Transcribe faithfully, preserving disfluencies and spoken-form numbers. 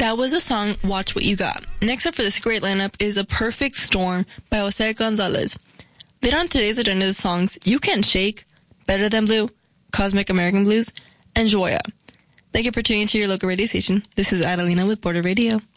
That was the song Watch What You Got. Next up for this great lineup is A Perfect Storm by Jose Gonzalez. Later on today's agenda is songs You Can't Shake, Better Than Blue, Cosmic American Blues, and Joya. Thank you for tuning to your local radio station. This is Adelina with Border Radio.